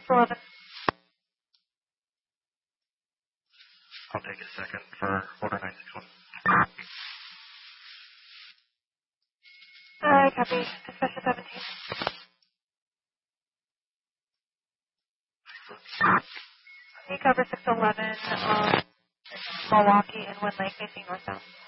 611. I'll take a second for order 961. Hi, copy. Dispatcher 17. We cover 611, Milwaukee and Wind Lake facing northbound.